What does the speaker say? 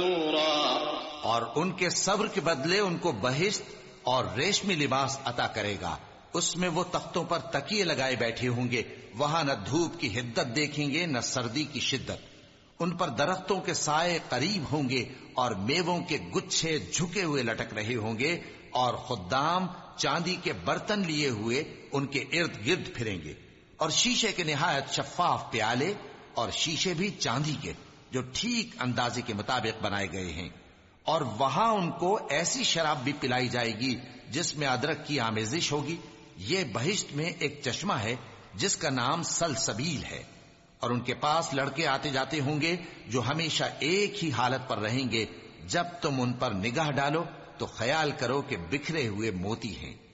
मंसूरा। और उनके सब्र के बदले उनको बहिश्त और रेशमी लिबास अता करेगा। उसमें वो तख्तों पर तकिए लगाए बैठे होंगे। वहां न धूप की हिद्दत देखेंगे न सर्दी की शिद्दत। उन पर दरख्तों के साए करीब होंगे और मेवों के गुच्छे झुके हुए लटक रहे होंगे और खुद्दाम चांदी के बर्तन लिए हुए उनके इर्द गिर्द फिरेंगे। और शीशे के निहायत शफाफ प्याले और शीशे भी चांदी के जो ठीक अंदाजे के मुताबिक बनाए गए हैं। और वहां उनको ऐसी शराब भी पिलाई जाएगी जिसमें अदरक की आमेजिश होगी। ये बहिश्त में एक चश्मा है जिसका नाम सलसबील है। और उनके पास लड़के आते जाते होंगे जो हमेशा एक ही हालत पर रहेंगे। जब तुम उन पर निगाह डालो तो ख्याल करो कि बिखरे हुए मोती हैं।